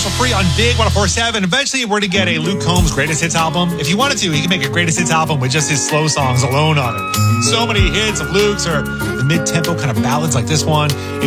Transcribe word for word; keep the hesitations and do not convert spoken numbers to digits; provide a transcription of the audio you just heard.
for free on Big one oh four point seven. Eventually, we're to get a Luke Combs Greatest Hits album. If he wanted to, he could make a Greatest Hits album with just his slow songs alone on it. So many hits of Luke's or the mid-tempo kind of ballads like this one.